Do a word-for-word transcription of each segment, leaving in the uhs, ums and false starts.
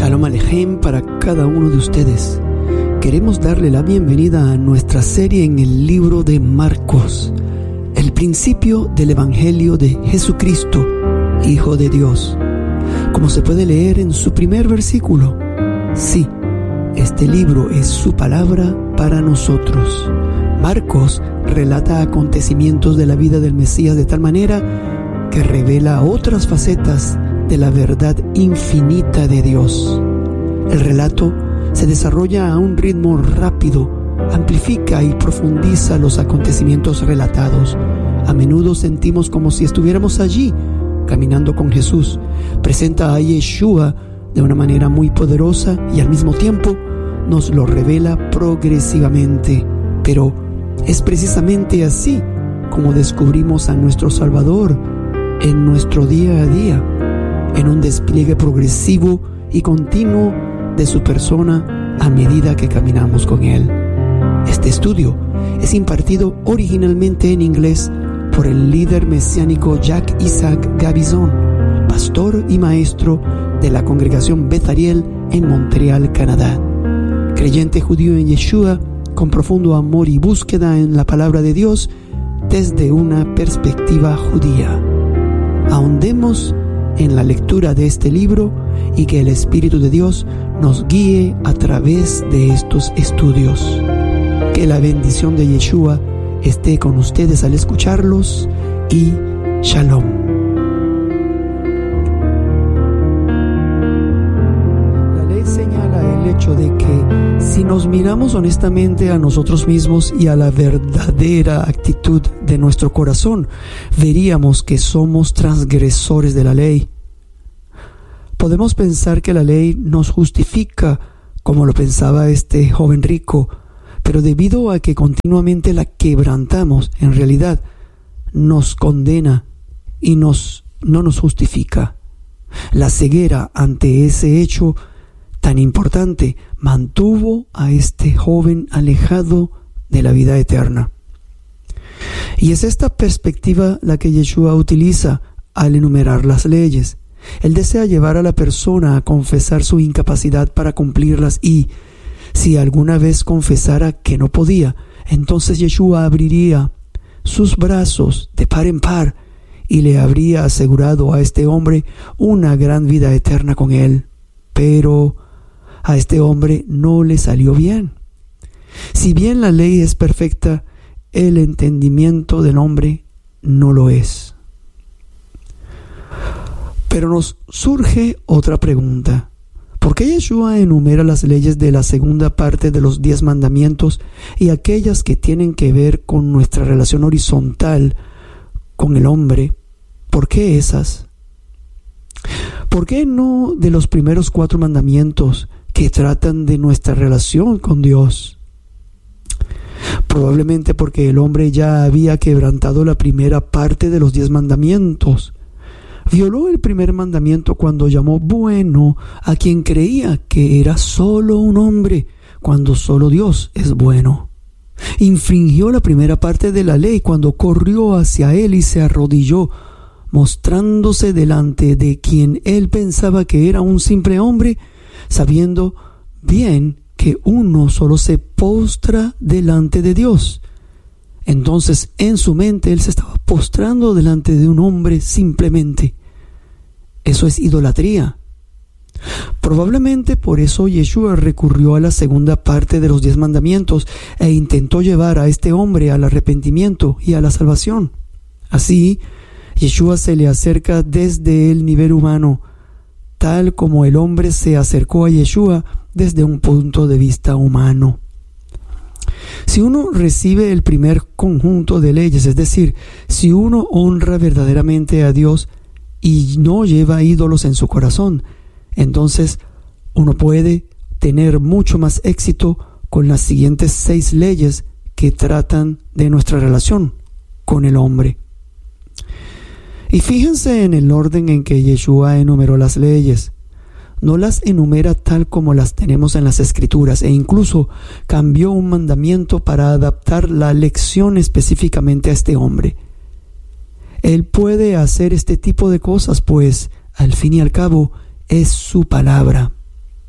Shalom Alejem para cada uno de ustedes. Queremos darle la bienvenida a nuestra serie en el libro de Marcos, el principio del Evangelio de Jesucristo, Hijo de Dios. Como se puede leer en su primer versículo, sí, este libro es su palabra para nosotros. Marcos relata acontecimientos de la vida del Mesías de tal manera que revela otras facetas de la verdad infinita de Dios. El relato se desarrolla a un ritmo rápido, amplifica y profundiza los acontecimientos relatados. A menudo sentimos como si estuviéramos allí, caminando con Jesús. Presenta a Yeshua de una manera muy poderosa y al mismo tiempo nos lo revela progresivamente. Pero es precisamente así como descubrimos a nuestro Salvador en nuestro día a día, en un despliegue progresivo y continuo de su persona a medida que caminamos con Él. Este estudio es impartido originalmente en inglés por el líder mesiánico Jack Isaac Gabizon, pastor y maestro de la congregación Beth Ariel en Montreal, Canadá. Creyente judío en Yeshua, con profundo amor y búsqueda en la palabra de Dios desde una perspectiva judía. Ahondemos en la lectura de este libro y que el Espíritu de Dios nos guíe a través de estos estudios. Que la bendición de Yeshua esté con ustedes al escucharlos y Shalom. La ley señala el hecho de que si nos miramos honestamente a nosotros mismos y a la verdadera actitud de nuestro corazón, veríamos que somos transgresores de la ley. Podemos pensar que la ley nos justifica, como lo pensaba este joven rico, pero debido a que continuamente la quebrantamos, en realidad nos condena y nos, no nos justifica. La ceguera ante ese hecho tan importante mantuvo a este joven alejado de la vida eterna. Y es esta perspectiva la que Yeshua utiliza al enumerar las leyes. Él desea llevar a la persona a confesar su incapacidad para cumplirlas y, si alguna vez confesara que no podía, entonces Yeshua abriría sus brazos de par en par y le habría asegurado a este hombre una gran vida eterna con él. Pero a este hombre no le salió bien. Si bien la ley es perfecta, el entendimiento del hombre no lo es. Pero nos surge otra pregunta. ¿Por qué Yeshua enumera las leyes de la segunda parte de los diez mandamientos y aquellas que tienen que ver con nuestra relación horizontal con el hombre? ¿Por qué esas? ¿Por qué no de los primeros cuatro mandamientos que tratan de nuestra relación con Dios? Probablemente porque el hombre ya había quebrantado la primera parte de los diez mandamientos. Violó el primer mandamiento cuando llamó bueno a quien creía que era solo un hombre, cuando solo Dios es bueno. Infringió la primera parte de la ley cuando corrió hacia él y se arrodilló, mostrándose delante de quien él pensaba que era un simple hombre, sabiendo bien que uno solo se postra delante de Dios. Entonces, en su mente, él se estaba postrando delante de un hombre simplemente. Eso es idolatría. Probablemente por eso Yeshua recurrió a la segunda parte de los diez mandamientos e intentó llevar a este hombre al arrepentimiento y a la salvación. Así, Yeshua se le acerca desde el nivel humano, tal como el hombre se acercó a Yeshua desde un punto de vista humano. Si uno recibe el primer conjunto de leyes, es decir, si uno honra verdaderamente a Dios y no lleva ídolos en su corazón, entonces uno puede tener mucho más éxito con las siguientes seis leyes que tratan de nuestra relación con el hombre. Y fíjense en el orden en que Yeshua enumeró las leyes. No las enumera tal como las tenemos en las Escrituras e incluso cambió un mandamiento para adaptar la lección específicamente a este hombre. Él puede hacer este tipo de cosas, pues al fin y al cabo es su palabra.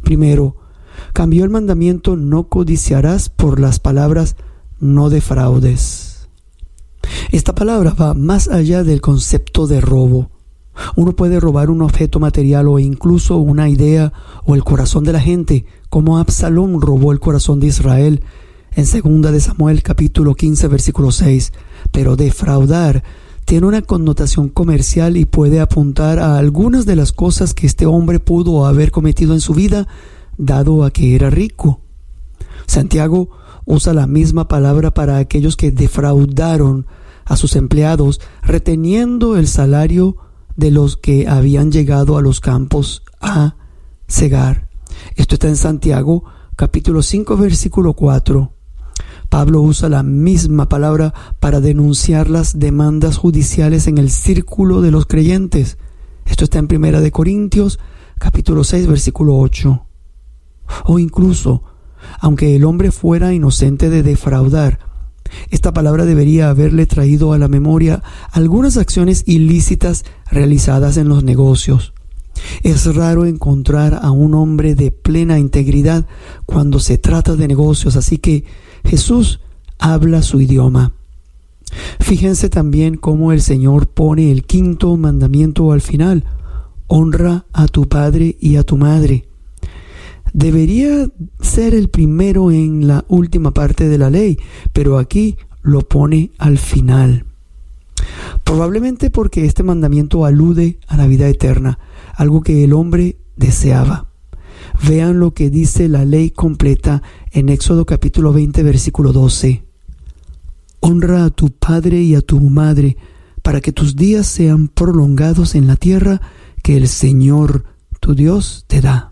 Primero, cambió el mandamiento no codiciarás por las palabras no defraudes. Esta palabra va más allá del concepto de robo. Uno puede robar un objeto material o incluso una idea o el corazón de la gente, como Absalón robó el corazón de Israel en segunda de Samuel capítulo quince versículo seis. Pero defraudar tiene una connotación comercial y puede apuntar a algunas de las cosas que este hombre pudo haber cometido en su vida, dado a que era rico. Santiago usa la misma palabra para aquellos que defraudaron a sus empleados, reteniendo el salario de los que habían llegado a los campos a segar. Esto está en Santiago capítulo cinco versículo cuatro. Pablo usa la misma palabra para denunciar las demandas judiciales en el círculo de los creyentes. Esto está en Primera de Corintios capítulo seis versículo ocho. O incluso, aunque el hombre fuera inocente de defraudar, esta palabra debería haberle traído a la memoria algunas acciones ilícitas realizadas en los negocios. Es raro encontrar a un hombre de plena integridad cuando se trata de negocios, así que Jesús habla su idioma. Fíjense también cómo el Señor pone el quinto mandamiento al final: honra a tu padre y a tu madre. Debería ser el primero en la última parte de la ley, pero aquí lo pone al final. Probablemente porque este mandamiento alude a la vida eterna, algo que el hombre deseaba. Vean lo que dice la ley completa en Éxodo capítulo veinte versículo doce. Honra a tu padre y a tu madre, para que tus días sean prolongados en la tierra que el Señor tu Dios te da.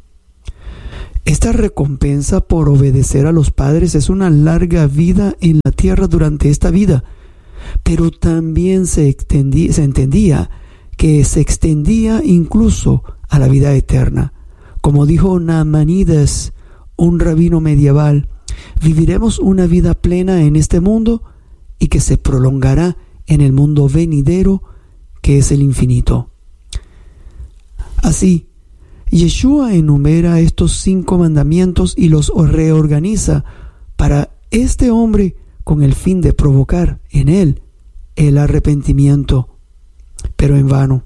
Esta recompensa por obedecer a los padres es una larga vida en la tierra durante esta vida, pero también se, extendí, se entendía que se extendía incluso a la vida eterna. Como dijo Nahmanides, un rabino medieval, viviremos una vida plena en este mundo y que se prolongará en el mundo venidero, que es el infinito. Así, Yeshua enumera estos cinco mandamientos y los reorganiza para este hombre con el fin de provocar en él el arrepentimiento, pero en vano.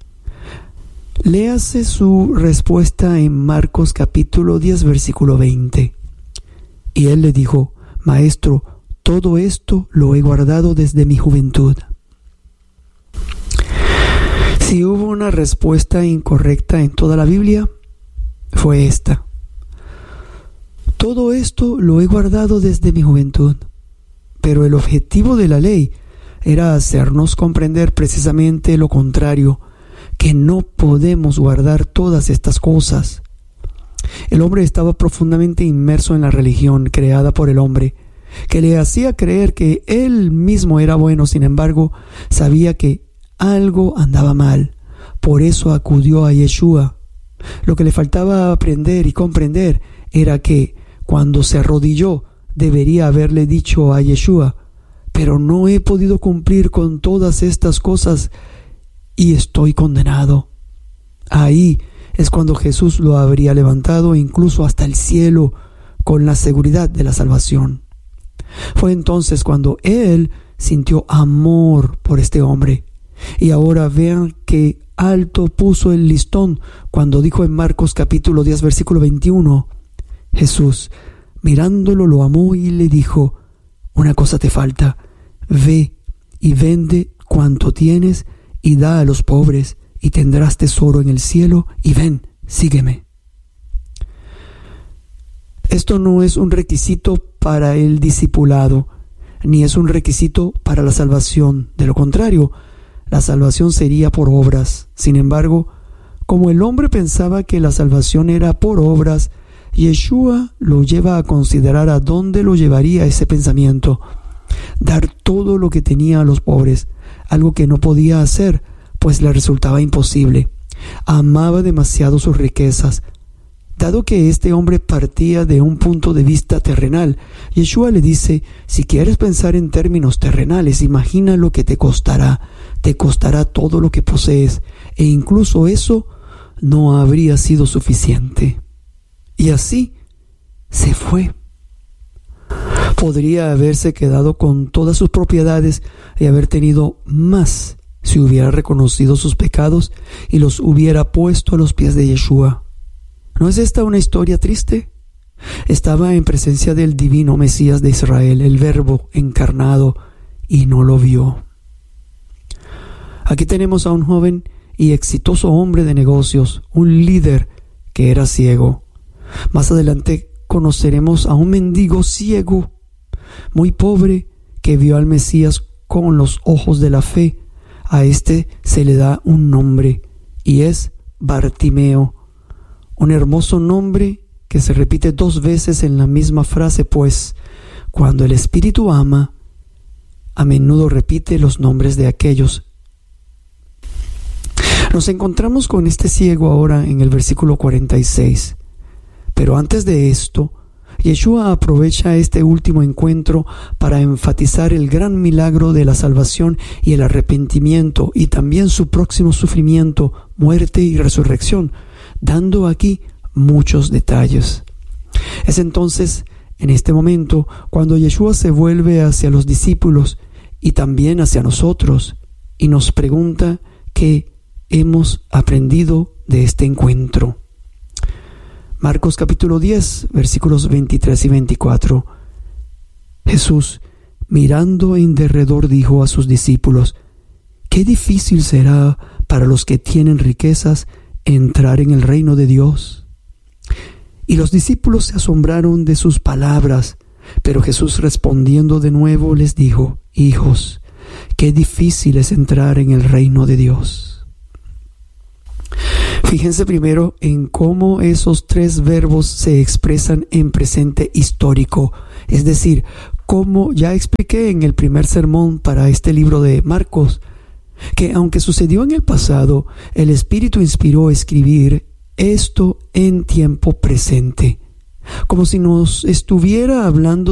Léase su respuesta en Marcos capítulo diez versículo veinte. Y él le dijo: Maestro, todo esto lo he guardado desde mi juventud. Si hubo una respuesta incorrecta en toda la Biblia, fue esta: todo esto lo he guardado desde mi juventud. Pero el objetivo de la ley era hacernos comprender precisamente lo contrario, que no podemos guardar todas estas cosas. El hombre estaba profundamente inmerso en la religión creada por el hombre, que le hacía creer que él mismo era bueno. Sin embargo, sabía que algo andaba mal. Por eso acudió a Yeshua. Lo que le faltaba aprender y comprender era que cuando se arrodilló debería haberle dicho a Yeshua: pero no he podido cumplir con todas estas cosas y estoy condenado. Ahí es cuando Jesús lo habría levantado incluso hasta el cielo con la seguridad de la salvación. Fue entonces cuando él sintió amor por este hombre. Y ahora vean qué alto puso el listón cuando dijo en Marcos capítulo diez versículo veintiuno: Jesús, mirándolo, lo amó y le dijo: una cosa te falta, ve y vende cuanto tienes y da a los pobres, y tendrás tesoro en el cielo, y ven, sígueme. Esto no es un requisito para el discipulado, ni es un requisito para la salvación. De lo contrario, la salvación sería por obras. Sin embargo, como el hombre pensaba que la salvación era por obras, Yeshua lo lleva a considerar a dónde lo llevaría ese pensamiento: dar todo lo que tenía a los pobres, algo que no podía hacer, pues le resultaba imposible. Amaba demasiado sus riquezas. Dado que este hombre partía de un punto de vista terrenal, Yeshua le dice: si quieres pensar en términos terrenales, imagina lo que te costará. Te costará todo lo que posees, e incluso eso no habría sido suficiente. y así se fue. Podría haberse quedado con todas sus propiedades y haber tenido más si hubiera reconocido sus pecados y los hubiera puesto a los pies de Yeshua. ¿No es esta una historia triste? Estaba en presencia del divino Mesías de Israel, el Verbo encarnado, y no lo vio. Aquí tenemos a un joven y exitoso hombre de negocios, un líder que era ciego. Más adelante conoceremos a un mendigo ciego, muy pobre, que vio al Mesías con los ojos de la fe. A este se le da un nombre y es Bartimeo, un hermoso nombre que se repite dos veces en la misma frase, pues cuando el Espíritu ama, a menudo repite los nombres de aquellos. Nos encontramos con este ciego ahora en el versículo cuarenta y seis. Pero antes de esto, Yeshua aprovecha este último encuentro para enfatizar el gran milagro de la salvación y el arrepentimiento, y también su próximo sufrimiento, muerte y resurrección, dando aquí muchos detalles. Es entonces, en este momento, cuando Yeshua se vuelve hacia los discípulos y también hacia nosotros, y nos pregunta qué hemos aprendido de este encuentro. Marcos capítulo diez, versículos veintitrés y veinticuatro. Jesús, mirando en derredor, dijo a sus discípulos: «Qué difícil será para los que tienen riquezas entrar en el reino de Dios». Y los discípulos se asombraron de sus palabras, pero Jesús respondiendo de nuevo les dijo: «Hijos, qué difícil es entrar en el reino de Dios». Fíjense primero en cómo esos tres verbos se expresan en presente histórico, es decir, como ya expliqué en el primer sermón para este libro de Marcos, que aunque sucedió en el pasado, el Espíritu inspiró a escribir esto en tiempo presente, como si nos estuviera hablando